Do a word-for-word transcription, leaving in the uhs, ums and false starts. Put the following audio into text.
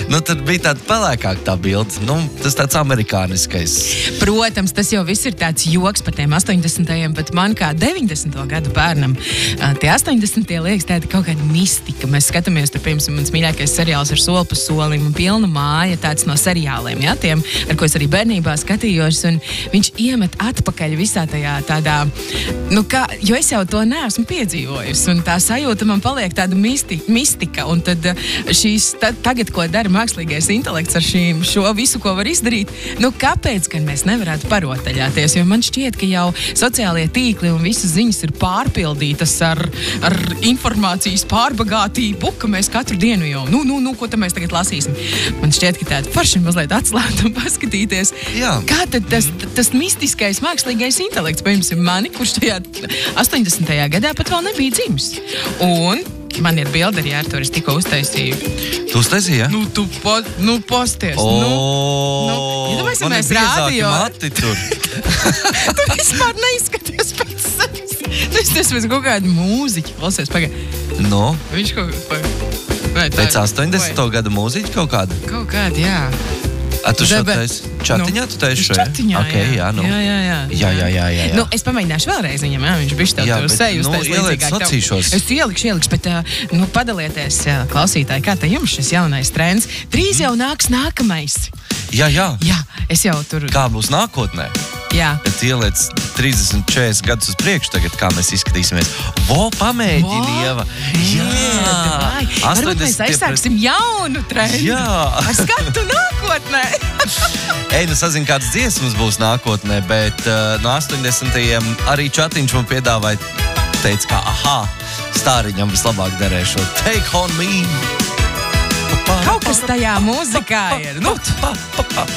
Nu, tad bija tāda pelēkāka tā bilde. Nu, tas tāds amerikāniskais. Protams, tas jau viss ir tāds joks par tiem astoņdesmitajiem, bet man kā deviņdesmito gadu bērnam, tie astoņdesmitie liekas tāda kaut kāda mistika. Mēs skatāmies, tur, piemēram, mans mīļākais seriāls ar Soli pa solim un Pilna māja, tāds no seriāliem, ja, tiem, ar ko es arī bērnībā skatījos, un viņš iemet atpakaļ visā tajā tādā, nu kā, jo es jau to neesmu piedzīvojusi, un tā sajūta man paliek tāda misti, mistika, un tad šīs, ta, tagad, ko dara mākslīgais intelekts ar šīm, šo visu, ko var izdarīt, nu kāpēc, gan mēs nevarētu parotaļāties, jo man šķiet, ka jau sociālie tīkli un visas ziņas ir pārpildītas ar, ar informācijas pārbagātību, ka mēs katru dienu jau, nu, nu, nu, ko tad mēs tagad lasīsim. Man šķiet, ka tāda forši mazliet atslēgt un paskatīties, Jā. Kā tad tas, tas mistiskais mākslīgais intelekts, piemēram, mani, kurš tajā astoņdesmitajā gadā pat vēl nebija dzimis. Un man ir bilde arī ar to, es tikko uztaisīju. Tu uztaisīji, ja? Nu, tu po, nu, posties. O, nu, nu, ja domāsim, man mēs ir biezāki rādio. mati tur. Tu vispār neizskaties pēc sevis. Tu esi pēc kaut kāda mūziķa. Klausies, pagaid. No? Viņš kaut kādā... Pēc astoņdesmito gadu mūziķa kaut kāda? Kaut kāda, jā. A, tu šo Debe... taisi? Čatiņā tu taisi šo? Čatiņā, okay, jā. Nu. jā, jā, jā. Jā, jā, jā, jā, jā. Nu, es pamēģināšu vēlreiz viņam, jā, viņš bišķi tev tur seju uztais līdzīgāk. Nu, ieliec sacīšos. Es ielikšu, ielikšu, bet, nu, padalieties, klausītāji, kā te jums šis jaunais trends? Drīz jau nāks nākamais. Jā, jā. Jā, es jau tur... Kā būs nākotnē? Jā. Bet ieliec trīsdesmit četrdesmit gadus uz priekšu tagad, kā mēs izskatīsimies. Vo, pamēģini, Ieva. Jā, davai. Varbūt mēs aizsāksim jaunu trendu. Jā. Ar skatu nākotnē. Ej, nu sazin, kāds dziesmas būs nākotnē, bet uh, no astoņdesmitajiem arī Čatiņš man piedāvāja, teica, ka aha, Stāriņam vislabāk derēšo. Take on me. Kaut kas tajā mūzikā ir. Nu,